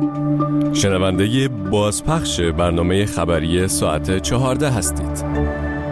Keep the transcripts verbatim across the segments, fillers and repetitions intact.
شنونده بازپخش برنامه خبری ساعت چهارده هستید.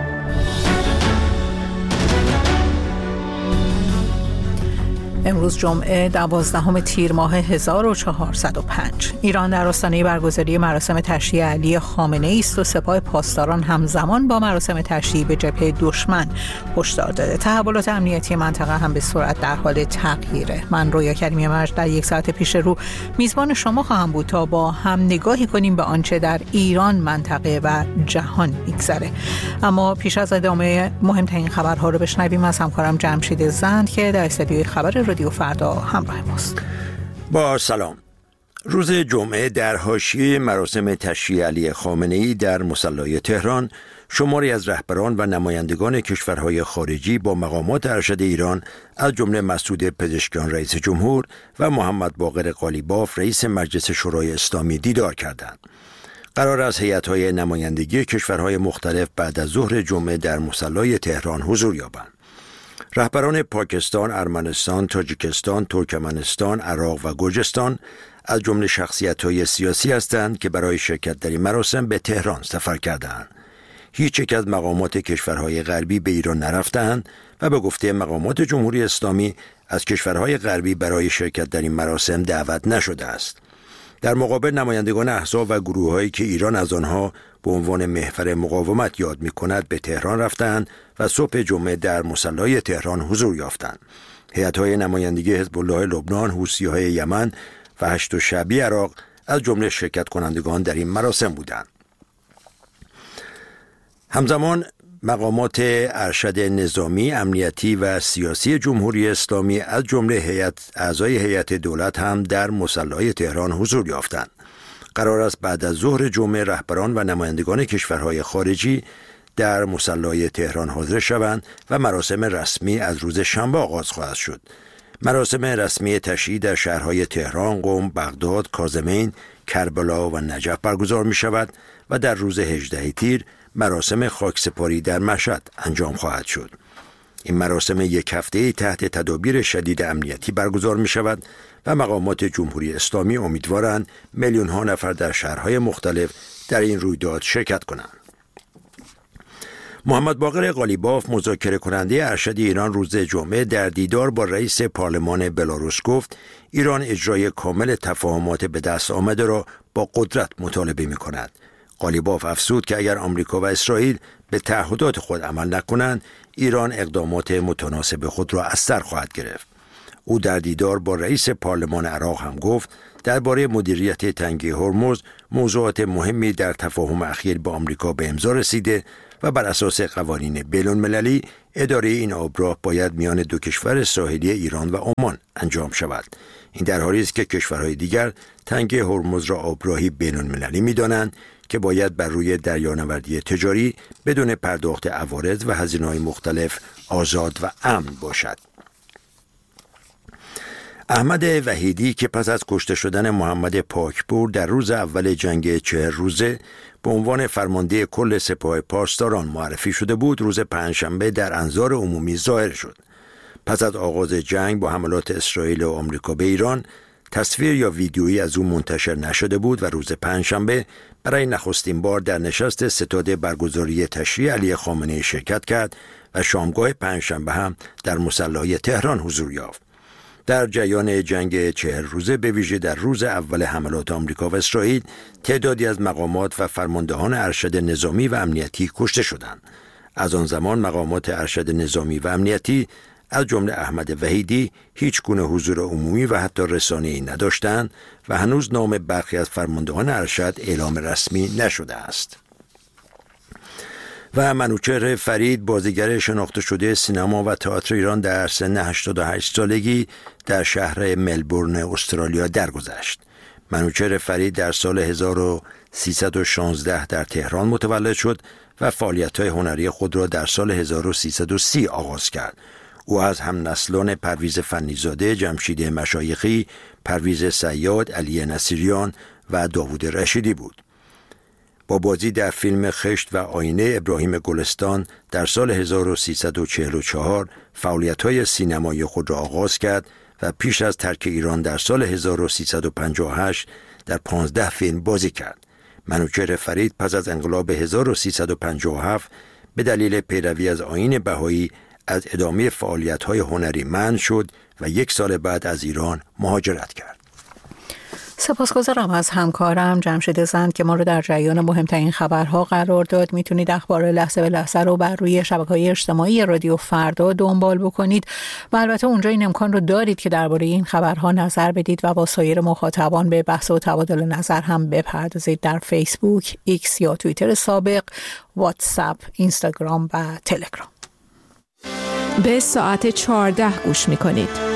امروز جمعه دوازدهم تیر ماه هزار و چهارصد و پنج ایران در آستانه برگزاری مراسم تشییع علی خامنه‌ای است و سپاه پاسداران همزمان با مراسم تشییع به جبهه دشمن هشدار داده. تحولات امنیتی منطقه هم به سرعت در حال تغییره. من رویا کریمی مرج در یک ساعت پیش رو میزبان شما خواهم بود تا با هم نگاهی کنیم به آنچه در ایران، منطقه و جهان میگذره. اما پیش از ادامه مهمترین خبرها رو بشنویم از همکارم جمشید زند که در استودیوی خبر رادیو فردا همراه ماست. با سلام. روز جمعه در حاشیه مراسم تشییع علی خامنه‌ای در مصلی تهران، شماری از رهبران و نمایندگان کشورهای خارجی با مقامات ارشد ایران از جمله مسعود پزشکیان رئیس جمهور و محمد باقر قالیباف رئیس مجلس شورای اسلامی دیدار کردند. قرار است هیئت‌های نمایندگی کشورهای مختلف بعد از ظهر جمعه در مصلی تهران حضور یابند. رهبران پاکستان، ارمنستان، تاجیکستان، ترکمنستان، عراق و گرجستان از جمله شخصیت‌های سیاسی هستند که برای شرکت در این مراسم به تهران سفر کردند. هیچ یک از مقامات کشورهای غربی به ایران نرفتند و به گفته مقامات جمهوری اسلامی از کشورهای غربی برای شرکت در این مراسم دعوت نشده است. در مقابل نمایندگان احزاب و گروه‌هایی که ایران از آنها به عنوان محور مقاومت یاد می‌کند به تهران رفتند و صبح جمعه در مصلی تهران حضور یافتند. هیئت‌های نمایندگی حزب الله لبنان، حوثی‌های یمن و هشت شعبی عراق از جمله شرکت کنندگان در این مراسم بودند. همزمان مقامات ارشد نظامی، امنیتی و سیاسی جمهوری اسلامی از جمله هیئت اعضای هیئت دولت هم در مصلی تهران حضور یافتند. قرار است بعد از ظهر جمعه رهبران و نمایندگان کشورهای خارجی در مصلی تهران حاضر شوند و مراسم رسمی از روز شنبه آغاز خواهد شد. مراسم رسمی تشییع در شهرهای تهران، قم، بغداد، کاظمین، کربلا و نجف برگزار می شود و در روز هجدهم تیر مراسم خاکسپاری در مشهد انجام خواهد شد. این مراسم یک هفته‌ای تحت تدابیر شدید امنیتی برگزار می شود و مقامات جمهوری اسلامی امیدوارند میلیون ها نفر در شهرهای مختلف در این رویداد شرکت کنند. محمد باقر قالیباف، مذاکره کننده ارشد ایران، روز جمعه در دیدار با رئیس پارلمان بلاروس گفت ایران اجرای کامل تفاهمات به دست آمده را با قدرت مطالبه می کند. قالیباف افزود که اگر آمریکا و اسرائیل به تعهدات خود عمل نکنند، ایران اقدامات متناسب خود را از سر خواهد گرفت. او در دیدار با رئیس پارلمان عراق هم گفت درباره مدیریت تنگه هرمز موضوعات مهمی در تفاهم اخیر با آمریکا به امضا رسیده و بر اساس قوانین بین‌المللی اداره این آبراه باید میان دو کشور ساحلی ایران و عمان انجام شود. این در حالی است که کشورهای دیگر تنگه هرمز را آبراهی بین‌المللی می‌دانند که باید بر روی دریانوردی تجاری بدون پرداخت عوارض و هزینه‌های مختلف آزاد و امن باشد. احمد وحیدی که پس از کشته شدن محمد پاکپور در روز اول جنگ چهل روزه به عنوان فرمانده کل سپاه پاسداران معرفی شده بود، روز پنجشنبه در انظار عمومی ظاهر شد. پس از آغاز جنگ با حملات اسرائیل و آمریکا به ایران، تصویر یا ویدیویی از او منتشر نشده بود و روز پنجشنبه برای نخستین بار در نشست ستاد برگزاری تشییع علی خامنه‌ای شرکت کرد و شامگاه پنجشنبه هم در مصلی تهران حضور یافت. در جریان جنگ چهل روزه، به ویژه در روز اول حملات آمریکا و اسرائیل، تعدادی از مقامات و فرماندهان ارشد نظامی و امنیتی کشته شدند. از آن زمان مقامات ارشد نظامی و امنیتی از جمله احمد وحیدی هیچ گونه حضور عمومی و حتی رسانه‌ای نداشتند و هنوز نام برخی از فرماندهان ارشد اعلام رسمی نشده است. و منوچهر فرید، بازیگر شناخته شده سینما و تئاتر ایران، در سن هشتاد و هشت سالگی در شهر ملبورن استرالیا درگذشت. منوچهر فرید در سال هزار و سیصد و شانزده در تهران متولد شد و فعالیت‌های هنری خود را در سال هزار و سیصد و سی آغاز کرد. او از هم نسلان پرویز فنیزاده، جمشید مشایخی، پرویز صیاد، علی نصیریان و داوود رشیدی بود. با بازی در فیلم خشت و آینه ابراهیم گلستان در سال هزار و سیصد و چهل و چهار فعالیت‌های سینمایی خود را آغاز کرد و پیش از ترک ایران در سال هزار و سیصد و پنجاه و هشت در پانزده فیلم بازی کرد. منوچهر فرید پس از انقلاب هزار و سیصد و پنجاه و هفت به دلیل پیروی از آیین بهایی از ادامه فعالیت‌های هنری منع شد و یک سال بعد از ایران مهاجرت کرد. سپاسگزارم از همکارم جمشید زند که ما رو در جریان مهمترین خبرها قرار داد. میتونید اخبار لحظه به لحظه رو بر روی شبکه‌های اجتماعی رادیو فردا دنبال بکنید و البته اونجا این امکان رو دارید که درباره این خبرها نظر بدید و با سایر مخاطبان به بحث و تبادل نظر هم بپردازید در فیسبوک، ایکس یا توییتر سابق، واتساپ، اینستاگرام و تلگرام. به ساعت چهارده گوش میکنید.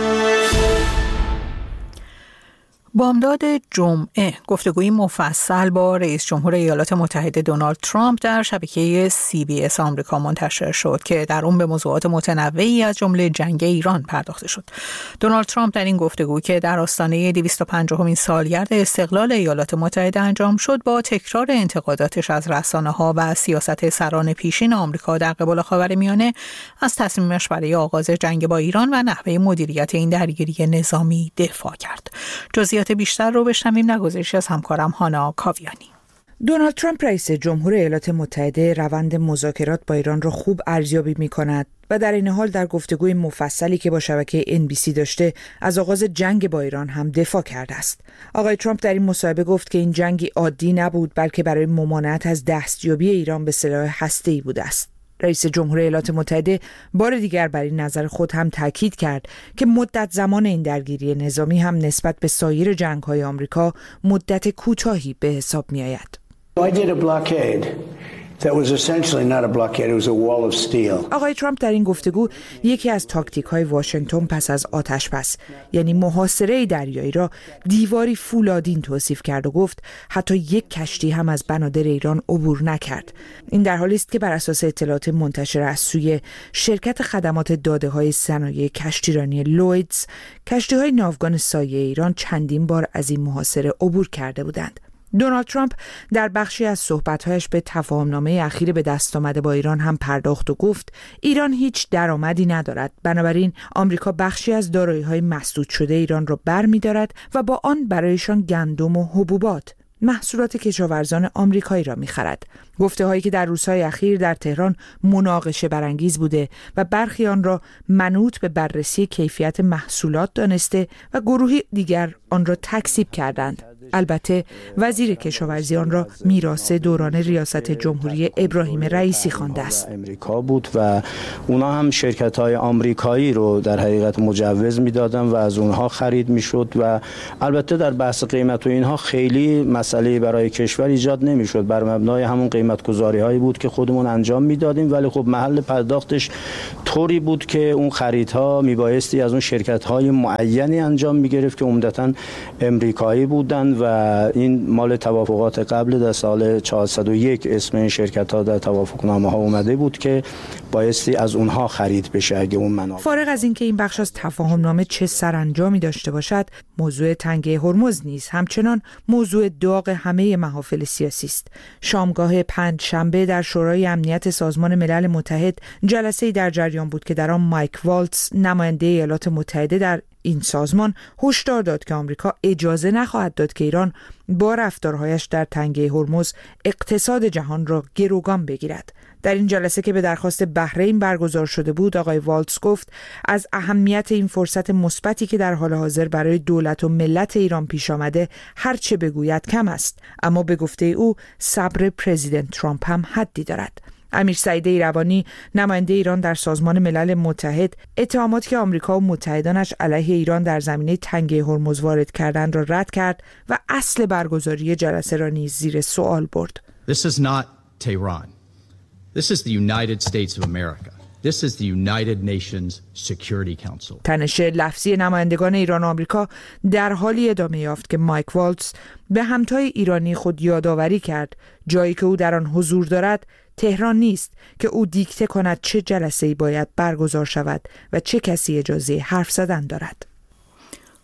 بامداد جمعه گفتگوی مفصل با رئیس جمهور ایالات متحده دونالد ترامپ در شبکه سی بی اس آمریکا منتشر شد که در اون به موضوعات متنوعی از جمله جنگ ایران پرداخته شد. دونالد ترامپ در این گفتگو که در آستانه دویست و پنجاهمین سالگرد استقلال ایالات متحده انجام شد، با تکرار انتقاداتش از رسانه‌ها و سیاست سران پیشین آمریکا در قبال خاورمیانه از تصمیمش برای آغاز جنگ با ایران و نحوه مدیریت این درگیری نظامی دفاع کرد. جزئیات بیشتر رو بشنویم در گزارشی از همکارم هانا کاویانی. دونالد ترامپ رئیس جمهور ایالات متحده روند مذاکرات با ایران را خوب ارزیابی می‌کند و در این حال در گفتگوی مفصلی که با شبکه ان بی سی داشته از آغاز جنگ با ایران هم دفاع کرده است. آقای ترامپ در این مصاحبه گفت که این جنگی عادی نبود، بلکه برای ممانعت از دستیابی ایران به سلاح هسته‌ای بوده است. رئیس جمهور ایالات متحده بار دیگر بر این نظر خود هم تاکید کرد که مدت زمان این درگیری نظامی هم نسبت به سایر جنگ‌های آمریکا مدت کوتاهی به حساب می‌آید. I did a blockade that was essentially not a blockade, it was a wall of steel. آقای ترامپ در این گفتگو یکی از تاکتیک‌های واشنگتن پس از آتش‌بس، یعنی محاصره دریایی، را دیواری فولادین توصیف کرد و گفت حتی یک کشتی هم از بنادر ایران عبور نکرد. این در حالی است که بر اساس اطلاعات منتشر از سوی شرکت خدمات داده‌های صنایع کشتیرانی لویدز، کشتی‌های ناوگان سایه ایران چندین بار از این محاصره عبور کرده بودند. دونالد ترامپ در بخشی از صحبت‌هایش به تفاهمنامه اخیر به دست آمده با ایران هم پرداخت و گفت ایران هیچ درآمدی ندارد، بنابراین آمریکا بخشی از دارایی‌های مسدود شده ایران را برمی‌دارد و با آن برایشان گندم و حبوبات، محصولات کشاورزان آمریکایی را می‌خرد. گفته‌هایی که در روزهای اخیر در تهران مناقشه برانگیز بوده و برخی آن را منوط به بررسی کیفیت محصولات دانسته و گروهی دیگر آن را تکذیب کردند. البته وزیر کشاورزی آن را میراث دوران ریاست جمهوری ابراهیم رئیسی خوانده است. امریکا بود و اونا هم شرکت‌های آمریکایی رو در حقیقت مجوز میدادن و از اونها خرید میشد و البته در بحث قیمت و اینها خیلی مسئله برای کشور ایجاد نمیشد، بر مبنای همون قیمت گذاری هایی بود که خودمون انجام میدادیم، ولی خب محل پرداختش طوری بود که اون خریدها میبایستی از اون شرکت‌های معینی انجام میگرفت که عمدتاً امریکایی بودند و این مال توافقات قبل در سال چهارصد و یک اسم این شرکت‌ها در توافقنامه‌ها اومده بود که بایستی از اونها خرید بشه اگه اون منابع. فارغ از اینکه این بخش از تفاهمنامه چه سرانجامی داشته باشد، موضوع تنگه هرمز نیز همچنان موضوع داغ همه محافل سیاسی است. شامگاه پنج شنبه در شورای امنیت سازمان ملل متحد جلسه‌ای در جریان بود که در آن مایک والتز، نماینده ایالات متحده در این سازمان، هشدار داد که آمریکا اجازه نخواهد داد که ایران با رفتارهایش در تنگه هرمز اقتصاد جهان را گروگان بگیرد. در این جلسه که به درخواست بحرین برگزار شده بود، آقای والتز گفت از اهمیت این فرصت مثبتی که در حال حاضر برای دولت و ملت ایران پیش آمده هر چه بگوید کم است، اما به گفته او صبر پرزیدنت ترامپ هم حدی دارد. امیر سعید ایروانی، نماینده ایران در سازمان ملل متحد، اتهاماتی که آمریکا و متحدانش علیه ایران در زمینه تنگه هرمز وارد کردن را رد کرد و اصل برگزاری جلسه را نیز زیر سوال برد. This is not Tehran. This is the United States of America. This is the United Nations Security Council. تنش لفظی نمایندگان ایران و آمریکا در حالی ادامه یافت که مایک والتز به همتای ایرانی خود یادآوری کرد جایی که او در آن حضور دارد تهران نیست که او دیکته کند چه جلسه‌ای باید برگزار شود و چه کسی اجازه حرف زدن دارد.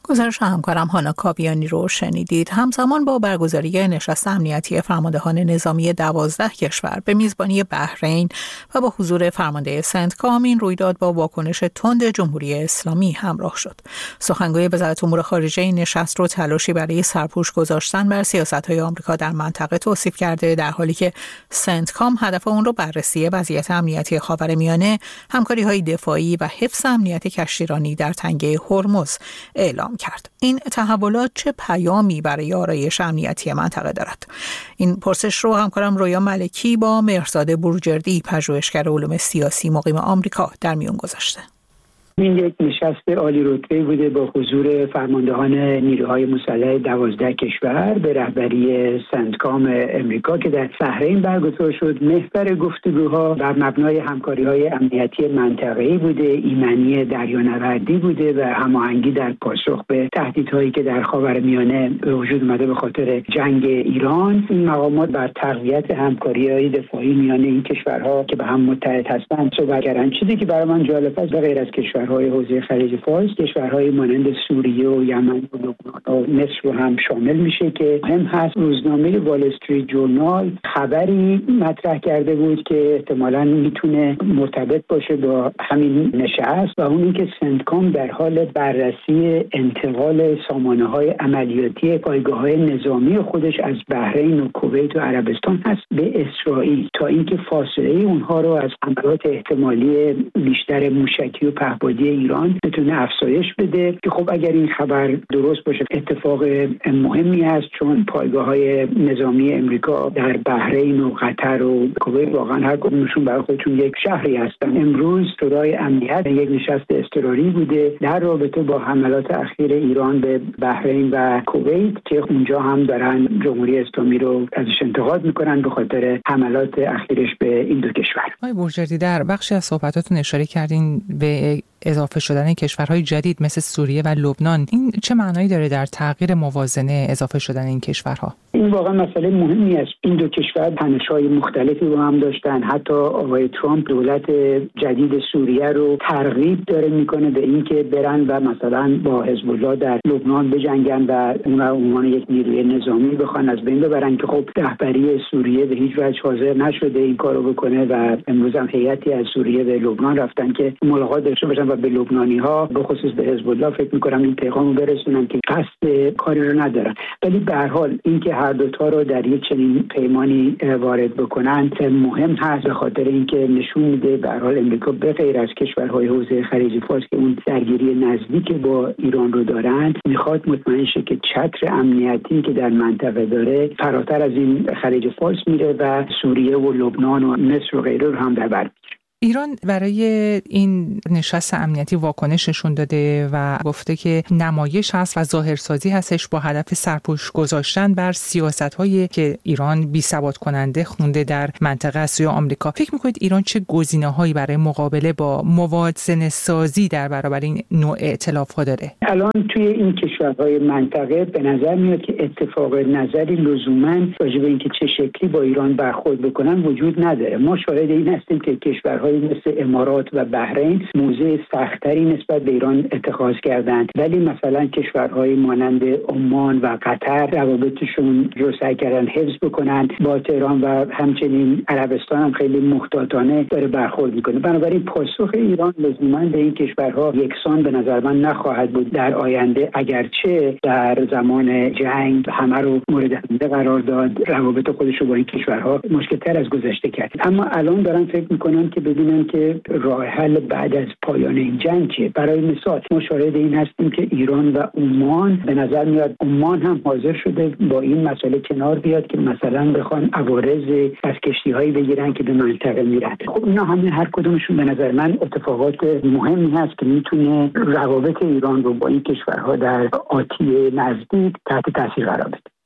گزارش همکارم هانا کاویانی رو شنیدید. همزمان با برگزاری نشست امنیتی فرماندهان نظامی دوازده کشور به میزبانی بحرین و با حضور فرمانده سنتکام، این رویداد با واکنش تند جمهوری اسلامی همراه شد. سخنگوی وزارت امور خارجه این نشست رو تلاشی برای سرپوش گذاشتن بر سیاست‌های آمریکا در منطقه توصیف کرده، در حالی که سنتکام هدف اون رو بررسی وضعیت امنیتی خاورمیانه، همکاری‌های دفاعی و حفظ امنیت کشتیرانی در تنگه هرمز اعلام کرد. این تحولات چه پیامی برای آرایش امنیتی منطقه دارد؟ این پرسش رو همکارم رویا ملکی با مهرزاد بروجردی، پژوهشگر علوم سیاسی مقیم آمریکا، در میون گذاشته. این یک نشست عالی رتبه بوده با حضور فرماندهان نیروهای مسلح دوازده کشور به رهبری سنتکام امریکا که در بحرین برگزار شد. محور گفتگوها بر مبنای همکاری‌های امنیتی منطقه‌ای بوده، ایمنی دریانوردی بوده و هماهنگی در پاسخ به تهدیدهایی که در خاورمیانه به وجود اومده به خاطر جنگ ایران. این مقامات بر تقویت همکاری‌های دفاعی میان این کشورها که به هم متحد هستند صحبت کردند. چیزی که برای من جالب است، غیر از کشور های حوزه خلیج فارس، کشورهای مانند سوریه و یمن و لبنان و مصر رو هم شامل میشه که هم هست. روزنامه وال استریت جورنال خبری مطرح کرده بود که احتمالاً میتونه مرتبط باشه با همین نشست و اون اینکه سنتکام در حال بررسی انتقال سامانه‌های عملیاتی پایگاه‌های نظامی خودش از بحرین و کویت و عربستان هست به اسرائیل تا اینکه فاصله اونها رو از حملات احتمالی بیشتر موشکی و پهپادی ایران بتونه افزایش بده. که خب اگر این خبر درست باشه اتفاق مهمی است، چون پایگاه‌های نظامی امریکا در بحرین و قطر و کویت واقعا هر کدومشون برای خودشون یک شهری هستن. امروز شورای امنیت یک نشست اضطراری بوده در رابطه با حملات اخیر ایران به بحرین و کویت که اونجا هم دارن جمهوری اسلامی رو ازش انتقاد میکنن به خاطر حملات اخیرش به این دو کشور. آقای بروجردی، در بخشی از صحبتاتون اشاره کردین به اضافه شدن کشورهای جدید مثل سوریه و لبنان. این چه معنایی داره در تغییر موازنه اضافه شدن این کشورها؟ این واقعا مسئله مهمی است. این دو کشور تنش‌های مختلفی با هم داشتن. حتی آقای ترامپ دولت جدید سوریه رو ترغیب داره میکنه به اینکه برن و مثلا با حزب الله در لبنان بجنگن و اون رو عنوان یک نیروی نظامی بخوان از بین ببرن که خب رهبری سوریه به هیچ وجه حاضر نشده این کارو بکنه و امروز هم هیئتی از سوریه به لبنان رفتن که ملاقات داشته باشن و به لبنانی‌ها به خصوص به حزب الله فکر می‌کنم این پیغامو برسونن که قصد کاری رو ندارن. ولی به هر حال اینکه هر دو تا رو در یک چنین پیمانی وارد بکنن مهم هست، به خاطر اینکه نشون میده به هر حال امریکا به غیر از کشورهای حوزه خلیج فارس که اون درگیری نزدیک با ایران رو دارن، میخواد مطمئن شه که چتر امنیتی که در منطقه داره فراتر از این خلیج فارس میره و سوریه و لبنان و مصر و غیره رو هم در بر میگیره. ایران برای این نشست امنیتی واکنش نشون داده و گفته که نمایش هست و ظاهرسازی هستش با هدف سرپوش گذاشتن بر سیاست‌هایی که ایران بی‌ثبات کننده خونده در منطقه از سوی آمریکا. فکر می‌کنید ایران چه گزینه‌هایی برای مقابله با موازنه سازی در برابر این نوع ائتلاف‌ها داره؟ الان توی این کشورهای منطقه به نظر میاد که اتفاق نظری لزوماً راجع به اینکه چه شکلی با ایران برخورد بکنن وجود نداره. ما شاهد این هستیم که کشورهای مثل امارات و بحرین موضع سختری نسبت به ایران اتخاذ کردند، ولی مثلا کشورهای مانند عمان و قطر روابطشون رو سعی کردن حفظ بکنن با تهران و همچنین عربستان هم خیلی محتاطانه داره برخورد میکنه. بنابراین پاسخ ایران لزوما به این کشورها یکسان به نظر من نخواهد بود در آینده، اگرچه در زمان جنگ همه رو مورد حمله قرار داد، روابط خودش رو با این کشورها مشکل‌تر از گذشته کرد. اما الان دارن فکر میکنن که ببینن که راه حل بعد از پایان این جنگ چیه. برای مثال ما شاهد این هستیم که ایران و عمان به نظر میاد عمان هم حاضر شده با این مسئله کنار بیاد که مثلا بخوان عوارض از کشتی‌هایی بگیرن که به منطقه میرن. خب اینا همه هر کدومشون به نظر من اتفاقات مهمی هست که میتونه روابط ایران رو با این کشورها در آتی نزدیک تحت تاثیر قرار بده.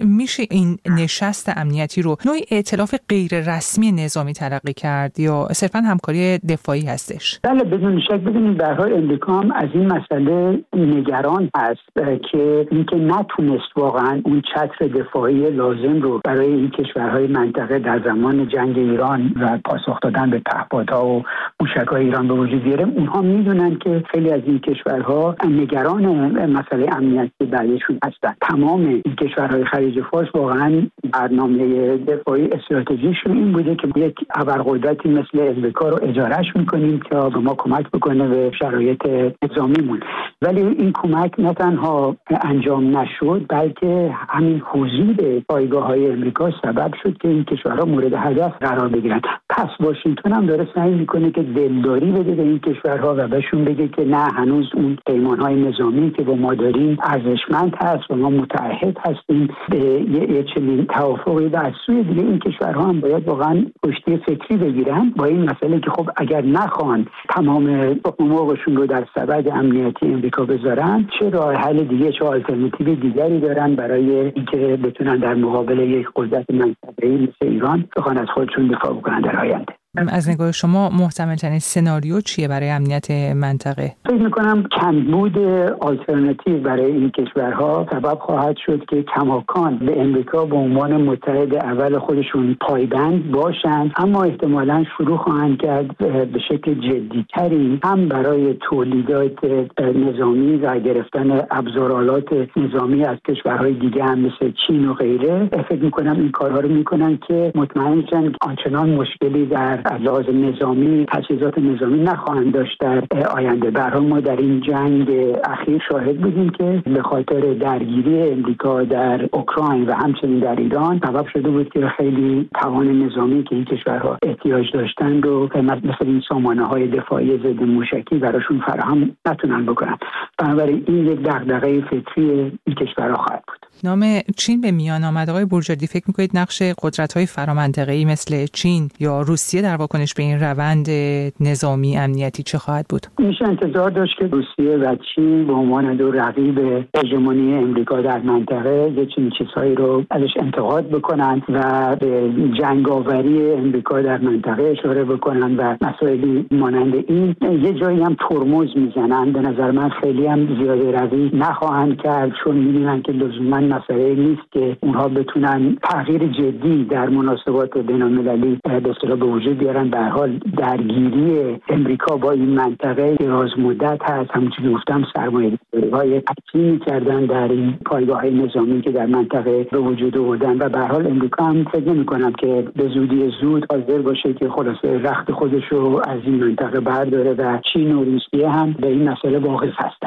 میشه این نشست امنیتی رو نوعی ائتلاف غیر رسمی نظامی تلقی کرد یا صرفاً همکاری دفاعی هستش؟ بله بدون شک. ببینید به هر حال امریکا هم از این مسئله نگران هست که اینکه نتونست واقعا اون چتر دفاعی لازم رو برای این کشورهای منطقه در زمان جنگ ایران و پاسخ دادن به پهپادها و موشک‌های ایران به وجود بیاره. اونها میدونن که خیلی از این کشورها نگران مسئله امنیتی برایشون هستن. تمام این کشورهای خلیج فارس واقعا برنامه دفاعی استراتژیشون این بوده که یک ابرقدرتی مثل امریکا رو اجارهش میکنیم که به ما کمک بکنه به شرایط نظامیمون. ولی این کمک نه تنها انجام نشد بلکه همین حضور پایگاه‌های امریکا سبب شد که این کشورها مورد هدف قرار بگیرن. پس واشنگتن هم داره سعی میکنه که دلداری بده به این کشورها و بهشون بگه که نه، هنوز اون پیمان‌های نظامی که با ما داریم ارزشمند هست و ما متعهد هستیم به یه چنین توافقی. و از سوی دیگه این کشورها هم باید واقعا پشتی فکری بگیرن با این مسئله که خب اگر نخوان تمام حقوقشون رو در سبد امنیتی امریکا بذارن، چه راه حل دیگه، چه آلترناتیو دیگری دارن برای اینکه بتونن در مقابل یک قدرت منطقه‌ای مثل ایران بخوان از خودشون دفاع بکنن در آینده. از نگاه شما محتمل ترین سناریو چیه برای امنیت منطقه؟ فکر می‌کنم کمبود آلترناتیو برای این کشورها سبب خواهد شد که کماکان به امریکا به عنوان متحد اول خودشون پایبند باشند، اما احتمالاً شروع خواهند کرد به شکل جدی‌تری هم برای تولیدات نظامی و گرفتن ابزارالات نظامی از کشورهای دیگه هم مثل چین و غیره. فکر می‌کنم این کارها رو می‌کنن که مطمئن شن آنچنان مشکلی در از لحاظ نظامی تجهیزات نظامی نخواهند داشت در آینده. به هر حال ما در این جنگ اخیر شاهد بودیم که به خاطر درگیری امریکا در اوکراین و همچنین در ایران سبب شده بود که خیلی توان نظامی که این کشورها احتیاج داشتن رو مثل این سامانه‌های دفاعی ضد موشکی براشون فراهم نتونن بکنن. بنابراین این یک دغدغه فکری این کشورها خواهد بود. نام چین به میان آمد. آقای بورجردی، فکر می‌کنید نقش قدرت‌های فرامنطقه‌ای مثل چین یا روسیه در واکنش به این روند نظامی امنیتی چه خواهد بود؟ میشه انتظار داشت که روسیه و چین به عنوان دو رقیب هژمونی امریکا در منطقه یه چنین چیزهایی رو ازش انتقاد بکنن و به جنگاوری امریکا در منطقه اشاره بکنن و مسائلی مانند این یه جایی هم ترمز میزنن. به نظر من خیلی هم زیاده روی نخواهند کرد، چون می‌دونن که لزوما مسئله نیست که اونها بتونن تغییر جدی در مناسبات بین‌المللی به اصطلاح به وجود بیارن. به هر حال درگیری امریکا با این منطقه دراز مدت هست. همونجوری که گفتم سرمایه‌گذاری‌های عظیمی کردن در این پایگاه‌های نظامی که در منطقه به وجود آوردن و به هر حال امریکا هم فکر نمی‌کنم که به زودی زود حاضر باشه که خلاصه رخت خودش رو از این منطقه برداره و چین و روسیه هم به این مسئله واقف هستن.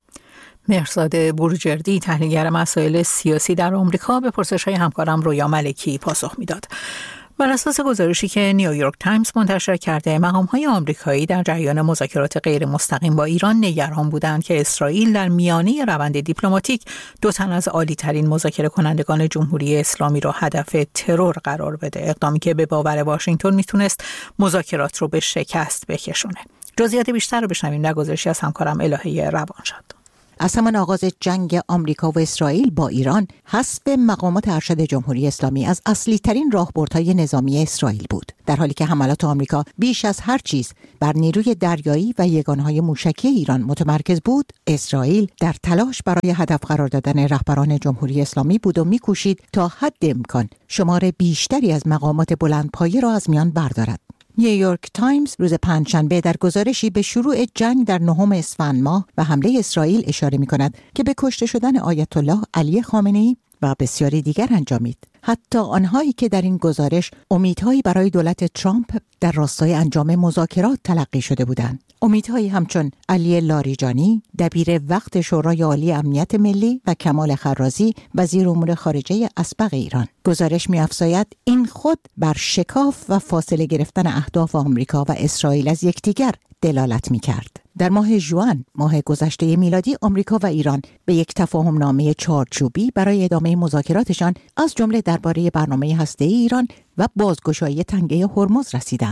مهرزاد بورجردی، تحلیلگر مسائل سیاسی در آمریکا، به پرسش‌های همکارم رویا ملکی پاسخ میداد. بر اساس گزارشی که نیویورک تایمز منتشر کرده، مقام‌های آمریکایی در جریان مذاکرات غیر مستقیم با ایران نگران بودند که اسرائیل در میانه روند دیپلماتیک دو تن از عالی‌ترین مذاکره کنندگان جمهوری اسلامی را هدف ترور قرار بده، اقدامی که به باور واشنگتن میتونست مذاکرات رو به شکست بکشونه. جزئیات بیشتر رو بشنویم در گزارشی از همکارم الهه روانشاد. از همان آغاز جنگ آمریکا و اسرائیل با ایران، حسب مقامات ارشد جمهوری اسلامی از اصلی ترین راهبردهای نظامی اسرائیل بود، در حالی که حملات آمریکا بیش از هر چیز بر نیروی دریایی و یگانهای موشکی ایران متمرکز بود. اسرائیل در تلاش برای هدف قرار دادن رهبران جمهوری اسلامی بود و می‌کوشید تا حد امکان شمار بیشتری از مقامات بلندپایه را از میان بردارد. نیویورک تایمز روز پنجشنبه در گزارشی به شروع جنگ در نهم اسفند ماه و حمله اسرائیل اشاره می‌کند که به کشته شدن آیت الله علی خامنه‌ای و بسیاری دیگر انجامید. حتی آنهایی که در این گزارش امیدهایی برای دولت ترامپ در راستای انجام مذاکرات تلقی شده بودند. امیدهایی همچون علی لاریجانی، دبیر وقت شورای عالی امنیت ملی، و کمال خرازی، وزیر امور خارجه اسبق ایران. گزارش می‌افزاید این خود بر شکاف و فاصله گرفتن اهداف آمریکا و اسرائیل از یکدیگر دلالت می‌کرد. در ماه ژوئن ماه گذشته میلادی، آمریکا و ایران به یک تفاهم نامه چارچوبی برای ادامه مذاکراتشان از جمله درباره برنامه هسته‌ای ایران و بازگشایی تنگه هرمز رسیدند.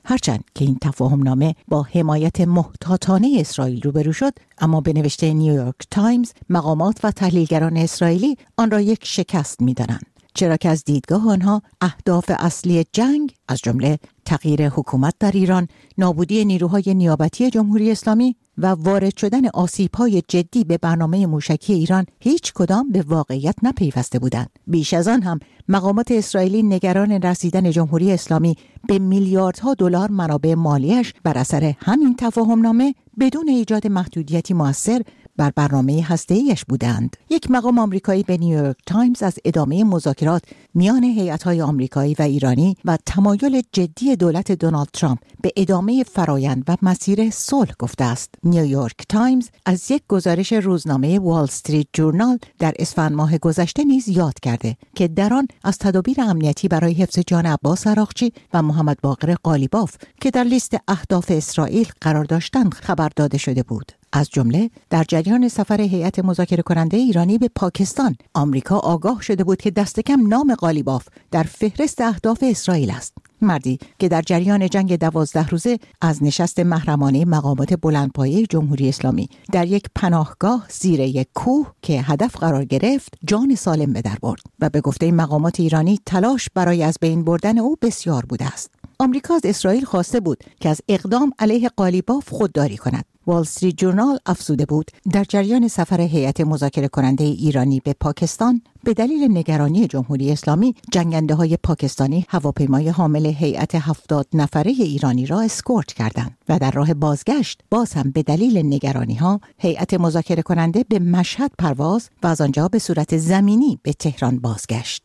هرچند که این تفاهم نامه با حمایت محتاطانه اسرائیل روبرو شد، اما به نوشته نیویورک تایمز مقامات و تحلیلگران اسرائیلی آن را یک شکست می‌دانند، چرا که از دیدگاه آنها اهداف اصلی جنگ از جمله تغییر حکومت در ایران، نابودی نیروهای نیابتی جمهوری اسلامی و وارد شدن آسیب‌های جدی به برنامه موشکی ایران هیچ کدام به واقعیت نپیوسته بودند. بیش از آن هم مقامات اسرائیلی نگران رسیدن جمهوری اسلامی به میلیاردها دلار منابع مالیش بر اثر همین تفاهم‌نامه بدون ایجاد محدودیتی مؤثر بر برنامه هسته‌ایش بودند. یک مقام آمریکایی به نیویورک تایمز از ادامه مذاکرات میان هیئت‌های آمریکایی و ایرانی و تمایل جدی دولت دونالد ترامپ به ادامه فرایند و مسیر صلح گفته است. نیویورک تایمز از یک گزارش روزنامه وال استریت جورنال در اسفند ماه گذشته نیز یاد کرده که در آن از تدابیر امنیتی برای حفظ جان عباس عراقچی و محمد باقر قالیباف که در لیست اهداف اسرائیل قرار داشتند خبر داده شده بود. از جمله در جریان سفر هیئت مذاکره کننده ایرانی به پاکستان، آمریکا آگاه شده بود که دست کم نام قالیباف در فهرست اهداف اسرائیل است. مردی که در جریان جنگ دوازده روزه از نشست محرمانه مقامات بلندپایه جمهوری اسلامی در یک پناهگاه زیر یک کوه که هدف قرار گرفت جان سالم به در برد و به گفته مقامات ایرانی تلاش برای از بین بردن او بسیار بوده است. آمریکا از اسرائیل خواسته بود که از اقدام علیه قالیباف خودداری کند. وال استریت جورنال افزوده بود در جریان سفر هیئت مذاکره کننده ایرانی به پاکستان به دلیل نگرانی جمهوری اسلامی جنگنده‌های پاکستانی هواپیمای حامل هیئت هفتاد نفره ایرانی را اسکورت کردند و در راه بازگشت باز هم به دلیل نگرانی‌ها هیئت مذاکره کننده به مشهد پرواز و از آنجا به صورت زمینی به تهران بازگشت.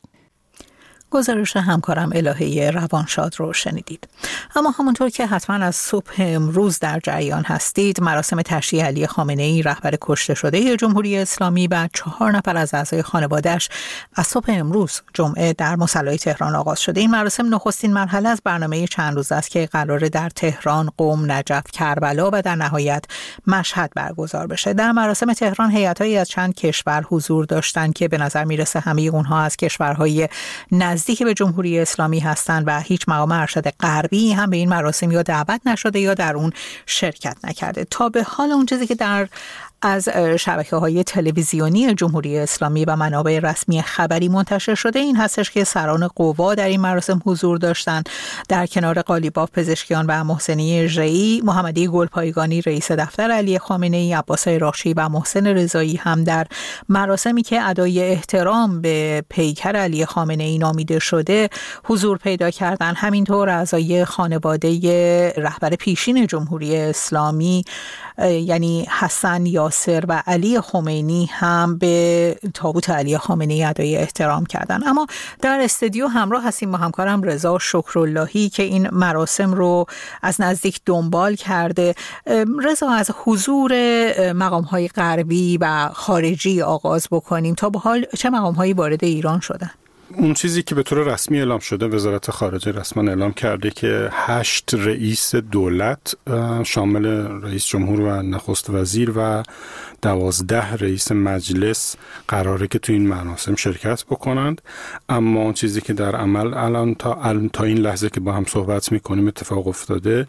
گزارش همکارم الهه روانشاد رو شنیدید. اما همونطور که حتما از صبح امروز در جریان هستید، مراسم تشییع علی خامنه‌ای رهبر کشته شده جمهوری اسلامی و چهار نفر از اعضای خانواده‌اش از صبح امروز جمعه در مصلی تهران آغاز شده. این مراسم نخستین مرحله از برنامه چند روزه است که قراره در تهران، قم، نجف، کربلا و در نهایت مشهد برگزار بشه. در مراسم تهران هیئت‌هایی از چند کشور حضور داشتند که به نظر میرسه همه اونها از کشورهای نزدیک که به جمهوری اسلامی هستند و هیچ مقام ارشد غربی هم به این مراسم یا دعوت نشده یا در اون شرکت نکرده. تا به حال اون چیزی که در از شبکه‌های تلویزیونی جمهوری اسلامی و منابع رسمی خبری منتشر شده این هستش که سران قوا در این مراسم حضور داشتند. در کنار قالیباف پزشکیان و محسنی ژئی، محمدی گلپایگانی رئیس دفتر علی خامنه‌ای، عباس عراقچی و محسن رضایی هم در مراسمی که ادای احترام به پیکر علی خامنه‌ای نامیده شده حضور پیدا کردند. همینطور اعضای خانواده رهبر پیشین جمهوری اسلامی یعنی حسن، یاسر و علی خمینی هم به تابوت علی خامنه‌ای ادای احترام کردند. اما در استودیو همراه هستیم با همکارم رضا شکراللهی که این مراسم رو از نزدیک دنبال کرده. رضا، از حضور مقام‌های غربی و خارجی آغاز بکنیم. تا به حال چه مقام‌هایی وارد ایران شدن؟ اون چیزی که به طور رسمی اعلام شده، وزارت خارجه رسما اعلام کرده که هشت رئیس دولت شامل رئیس جمهور و نخست وزیر و دوازده رئیس مجلس قراره که تو این مراسم شرکت بکنند. اما اون چیزی که در عمل الان تا الان تا این لحظه که با هم صحبت میکنیم اتفاق افتاده،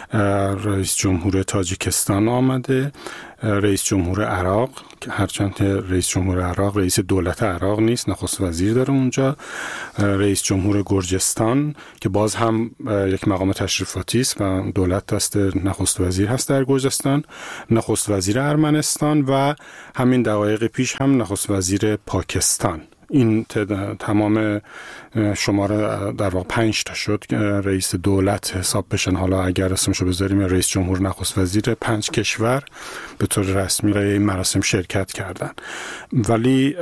رئیس جمهور تاجیکستان آمده، رئیس جمهور عراق که هرچند رئیس جمهور عراق رئیس دولت عراق نیست، نخست وزیر داره اونجا، رئیس جمهور گرجستان که باز هم یک مقام تشریفاتی است و دولت دست نخست وزیر هست در گرجستان، نخست وزیر ارمنستان و همین دقایق پیش هم نخست وزیر پاکستان. این تمام شماره در واقع پنج تا شد که رئیس دولت حساب بشن. حالا اگر اسمشو بذاریم رئیس جمهور، نخست وزیر، پنج کشور به طور رسمی در این مراسم شرکت کردن. ولی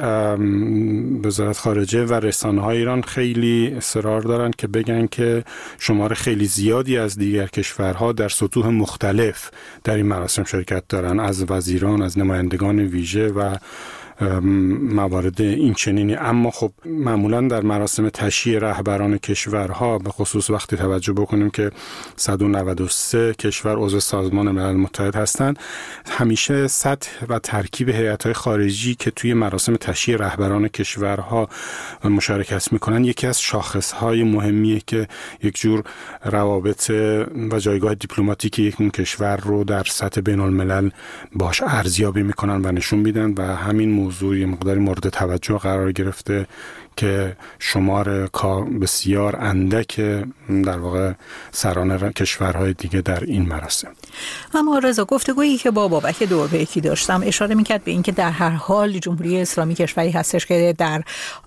وزارت خارجه و رسانه‌های ایران خیلی اصرار دارن که بگن که شماره خیلی زیادی از دیگر کشورها در سطوح مختلف در این مراسم شرکت دارن، از وزیران، از نمایندگان ویژه و موارد این چنینی. اما خب معمولا در مراسم تشییع رهبران کشورها به خصوص وقتی توجه بکنیم که صد و نود و سه کشور عضو سازمان ملل متحد هستند، همیشه سطح و ترکیب هیئت‌های خارجی که توی مراسم تشییع رهبران کشورها مشارکت میکنن یکی از شاخصهای مهمیه که یک جور روابط و جایگاه دیپلماتیک یک اون کشور رو در سطح بین الملل باش ارزیابی میکنن و نشون میدن و همین موضوع یه مقداری مورد توجه قرار گرفته که شمار بسیار اندک در واقع سران کشورهای دیگه در این مراسم. اما رضا، گفتگویی که با بابک دوربیکی داشتم اشاره میکرد به این که در هر حال جمهوری اسلامی کشوری هستش که در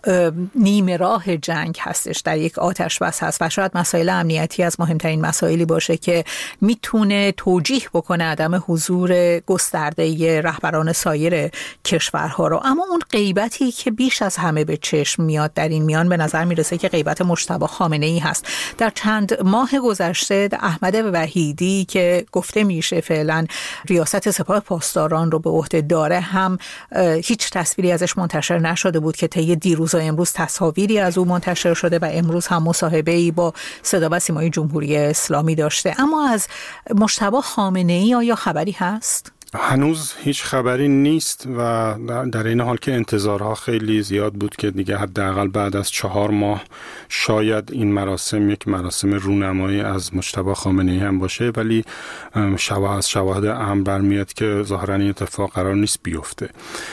نیمه راه جنگ هستش، در یک آتش بس هست و شاید مسائل امنیتی از مهمترین مسائلی باشه که میتونه توجیه بکنه عدم حضور گسترده رهبران سایر کشورها رو. اما اون غیبتی که بیش از همه به چشم میاد در این میان به نظر میرسه که غیبت مجتبی خامنه‌ای هست. در چند ماه گذشته احمد وحیدی که گفته میشه فعلا ریاست سپاه پاسداران رو به عهده داره هم هیچ تصویری ازش منتشر نشده بود که طی دیروز و امروز تصاویری از او منتشر شده و امروز هم مصاحبه‌ای با صدا و سیمای جمهوری اسلامی داشته. اما از مجتبی خامنه‌ای آیا خبری هست؟ هنوز هیچ خبری نیست و در این حال که انتظارها خیلی زیاد بود که دیگه حداقل بعد از چهار ماه شاید این مراسم یک مراسم رونمایی از مجتبی خامنه‌ای هم باشه، ولی شواهد از شواهد اهم برمیاد که ظاهراً این اتفاق قرار نیست بیفته.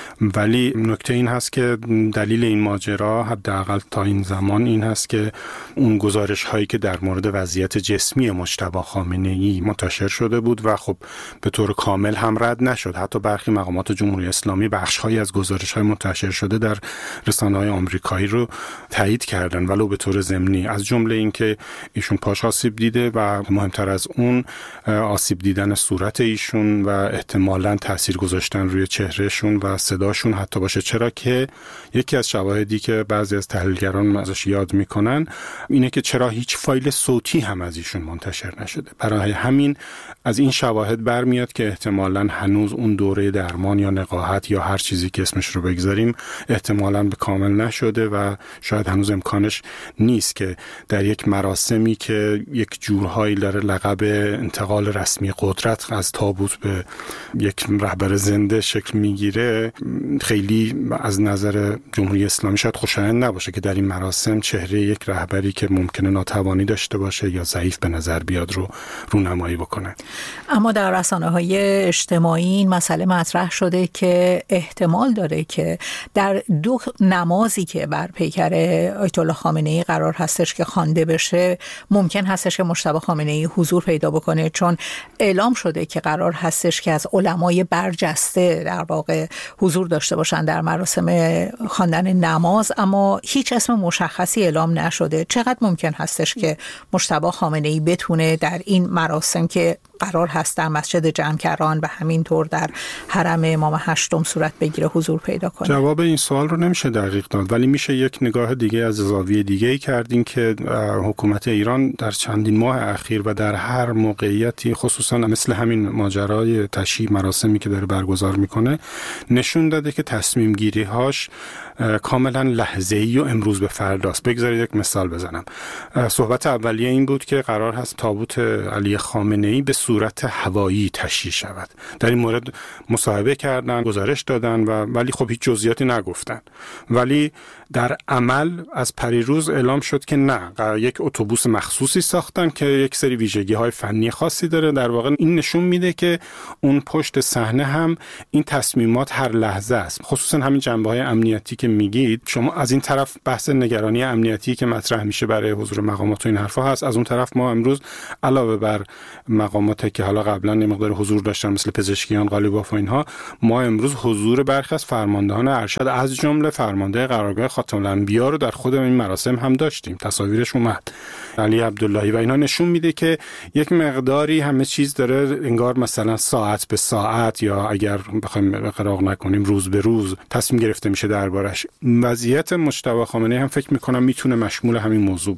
ولی نکته این هست که دلیل این ماجرا حداقل تا این زمان این هست که اون گزارش هایی که در مورد وضعیت جسمی مجتبی خامنه‌ای منتشر شده بود و خب به طور کامل هم رد نشد. حتی برخی مقامات جمهوری اسلامی بخش هایی از گزارش های منتشر شده در رسانه های آمریکایی رو تایید کردن ولو به طور ضمنی، از جمله این که ایشون پاش آسیب دیده و مهمتر از اون آسیب دیدن صورت ایشون و احتمالاً تاثیر گذاشتن روی چهرهشون و صداشون حتی باشه. چرا که یکی از شواهدی که بعضی از تحلیلگران ازش یاد میکنن اینه که چرا هیچ فایل صوتی هم از ایشون منتشر نشده. برای همین از این شواهد برمیاد که احتمالاً هنوز اون دوره درمان یا نقاهت یا هر چیزی که اسمش رو بگذاریم احتمالاً به کامل نشده و شاید هنوز امکانش نیست که در یک مراسمی که یک جورهایی داره لقب انتقال رسمی قدرت از تابوت به یک رهبر زنده شکل میگیره، خیلی از نظر جمهوری اسلامی شاید خوشایند نباشه که در این مراسم چهره یک رهبری که ممکنه ناتوانی داشته باشه یا ضعیف به نظر بیاد رو رونمایی بکنه. اما در رسانه‌های اجتماعی این مسئله مطرح شده که احتمال داره که در دو نمازی که بر پیکر آیت الله خامنه‌ای قرار هستش که خوانده بشه ممکن هستش که مجتبی خامنه‌ای حضور پیدا بکنه، چون اعلام شده که قرار هستش که از علمای برجسته در واقع حضور داشته باشن در مراسم خواندن نماز، اما هیچ اسم مشخصی اعلام نشده. چقدر ممکن هستش که مجتبی خامنه‌ای بتونه در این مراسم که قرار هست در مسجد جمکران و همینطور در حرم امام هشتم صورت بگیره حضور پیدا کنه؟ جواب این سوال رو نمیشه دقیق داد، ولی میشه یک نگاه دیگه از زاویه دیگه‌ای کردین که حکومت ایران در چندین ماه اخیر و در هر موقعیتی خصوصا مثل همین ماجرای تشییع مراسمی که داره برگزار میکنه نشون داده که تصمیم گیری هاش کاملا لحظه‌ای و امروز به فرداست. بگذارید یک مثال بزنم. صحبت اولیه این بود که قرار هست تابوت علی خامنه‌ای به صورت هوایی تشییع شود. در این مورد مصاحبه کردن، گزارش دادن و ولی خب هیچ جزئیاتی نگفتن. ولی در عمل از پریروز اعلام شد که نه، یک اتوبوس مخصوصی ساختن که یک سری ویژگی‌های فنی خاصی داره. در واقع این نشون میده که اون پشت صحنه هم این تصمیمات هر لحظه است. خصوصا همین جنبه‌های امنیتی که میگید شما، از این طرف بحث نگرانی امنیتی که مطرح میشه برای حضور مقامات و این حرفا هست، از اون طرف ما امروز علاوه بر مقاماتی که حالا قبلا یه مقدار حضور داشتن مثل پزشکیان، قالیباف و اینها، ما امروز حضور برخی از فرماندهان ارشد از جمله فرمانده قرارگاه خاتم الانبیا رو در خود این مراسم هم داشتیم. تصاویرش اومد، علی عبداللهی و اینا. نشون میده که یک مقداری همه چیز داره انگار مثلا ساعت به ساعت یا اگر بخوایم اقراق نکنیم روز به روز تصمیم گرفته میشه دربارش. وضعیت مجتبی خامنه‌ای هم فکر میکنم میتونه مشمول همین موضوع باشه.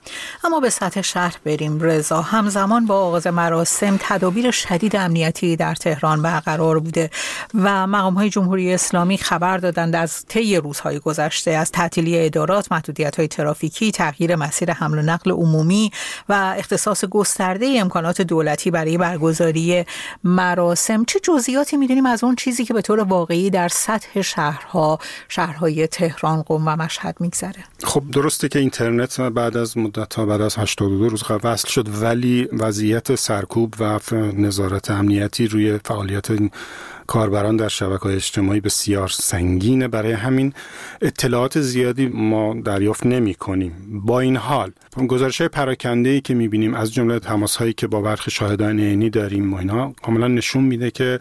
اما به سطح شهر بریم. رضا، همزمان با آغاز مراسم تدابیر شدید امنیتی در تهران برقرار بوده و مقام‌های جمهوری اسلامی خبر دادند از طی روزهای گذشته از تعطیلی ادارات، محدودیت‌های ترافیکی، تغییر مسیر حمل و نقل عمومی و اختصاص گسترده امکانات دولتی برای برگزاری مراسم. چه جزئیاتی می‌دونیم از اون چیزی که به طور واقعی در سطح شهرها، شهرهای تهران، قم و مشهد می‌گذره؟ خب درسته که اینترنت بعد از مدت‌ها بعد از هشتاد و دو روز وصل شد، ولی وضعیت سرکوب و نظارت امنیتی روی فعالیت کاربران در شبکه‌های اجتماعی بسیار سنگینه. برای همین اطلاعات زیادی ما دریافت نمی‌کنیم. با این حال گزارش‌های پراکنده‌ای که می‌بینیم از جمله تماس‌هایی که با برخی شاهدان عینی داریم و اینا کاملا نشون میده که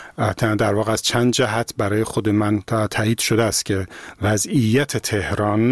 در واقع از چند جهت برای خود من تایید شده است که وضعیت تهران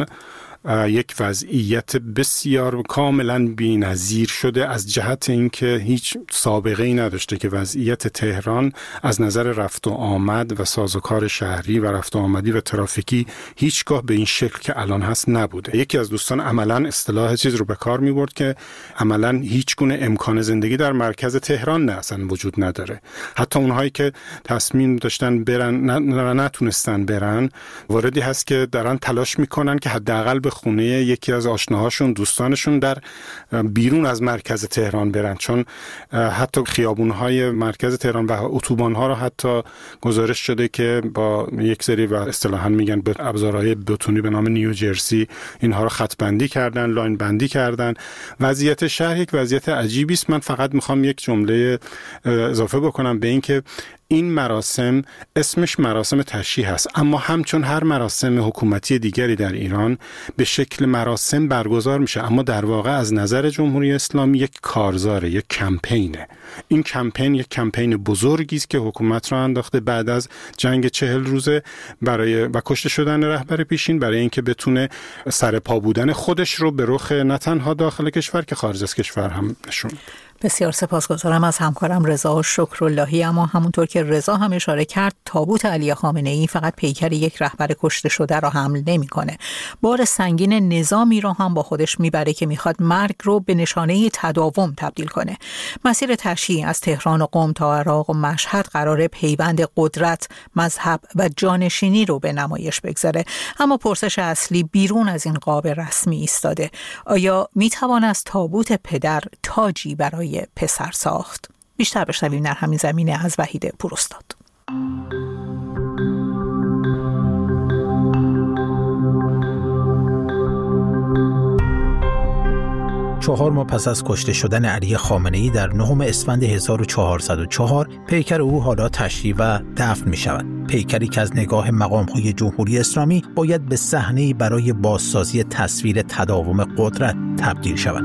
یک وضعیت بسیار کاملا بی‌نظیر شده، از جهت اینکه هیچ سابقه ای نداشته که وضعیت تهران از نظر رفت و آمد و سازوکار شهری و رفت و آمدی و ترافیکی هیچگاه به این شکل که الان هست نبوده. یکی از دوستان عملا اصطلاح چیز رو به کار می‌برد که عملا هیچ گونه امکان زندگی در مرکز تهران نه اصلا وجود نداره. حتی اونهایی که تصمیم داشتن برن و نتونستن برن، واردی هست که دارن تلاش میکنن که حداقل به خونه یکی از آشناهاشون، دوستانشون در بیرون از مرکز تهران برن، چون حتی خیابون‌های مرکز تهران و اتوبان‌ها را حتی گزارش شده که با یک سری و اصطلاحاً میگن به ابزارهای بتونی به نام نیوجرسی اینها رو خط بندی کردن، لاین بندی کردن. وضعیت شهر یک وضعیت عجیبی است. من فقط میخوام یک جمله اضافه بکنم به این که این مراسم اسمش مراسم تشییع هست، اما همچون هر مراسم حکومتی دیگری در ایران به شکل مراسم برگزار میشه، اما در واقع از نظر جمهوری اسلامی یک کارزاره، یک کمپینه. این کمپین یک کمپین بزرگی است که حکومت را انداخته بعد از جنگ چهل روزه برای و کشته شدن رهبر پیشین، برای اینکه بتونه سر پا بودن خودش رو به رخ نه تنها داخل کشور که خارج از کشور هم نشون. بسیار سپاسگزارم از همکارم رضا شکراللهی. اما همونطور که رضا هم اشاره کرد، تابوت علی خامنه‌ای فقط پیکر یک رهبر کشته شده را حمل نمی‌کنه. بار سنگین نظامی را هم با خودش میبره که میخواد مرگ رو به نشانه تداوم تبدیل کنه. مسیر تشییع از تهران و قم تا عراق و مشهد قراره پیوند قدرت، مذهب و جانشینی رو به نمایش بگذاره. اما پرسش اصلی بیرون از این قاب رسمی ایستاده: آیا میتوان از تابوت پدر تاجی برای پسر ساخت؟ بیشتر بشنویم در همین زمینه از وحید پوراستاد. چهار ماه پس از کشته شدن علی خامنه‌ای در نهم اسفند هزار و چهارصد و چهار، پیکر او حالا تشییع و دفن می شود. پیکری که از نگاه مقام‌های جمهوری اسلامی باید به صحنه‌ای برای بازسازی تصویر تداوم قدرت تبدیل شود.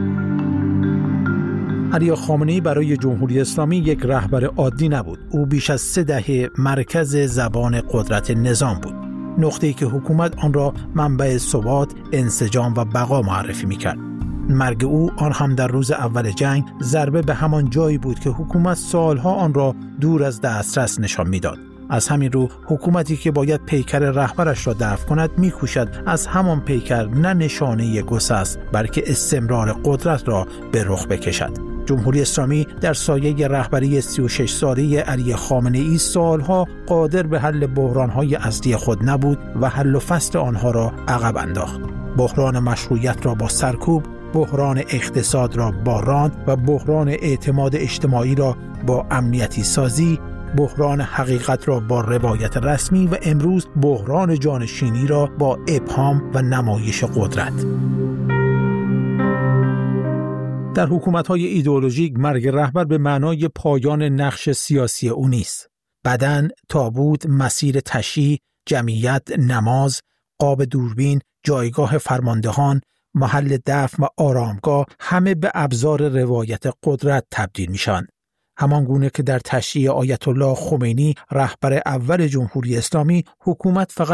علی خامنه‌ای برای جمهوری اسلامی یک رهبر عادی نبود. او بیش از سه دهه مرکز زبان قدرت نظام بود. نقطه‌ای که حکومت آن را منبع ثبات، انسجام و بقا معرفی می‌کرد. مرگ او، آن هم در روز اول جنگ، ضربه به همان جایی بود که حکومت سالها آن را دور از دسترس نشان می‌داد. از همین رو حکومتی که باید پیکر رهبرش را دفن کند می‌کوشد از همان پیکر نه نشانه گسست بلکه استمرار قدرت را به رخ بکشد. جمهوری اسلامی در سایه رهبری سی و شش ساله علی خامنه‌ای سالها قادر به حل بحران‌های اصلی خود نبود و حل و فصل آنها را عقب انداخت. بحران مشروعیت را با سرکوب، بحران اقتصاد را با راند و بحران اعتماد اجتماعی را با امنیتی سازی، بحران حقیقت را با روایت رسمی و امروز بحران جانشینی را با ابهام و نمایش قدرت. در حکومت‌های ایدئولوژیک مرگ رهبر به معنای پایان نقش سیاسی او نیست. بدن، تابوت، مسیر تشییع، جمعیت، نماز، قاب دوربین، جایگاه فرماندهان، محل دفن و آرامگاه همه به ابزار روایت قدرت تبدیل میشن. همان گونه که در تشییع آیت الله خمینی رهبر اول جمهوری اسلامی، حکومت فقط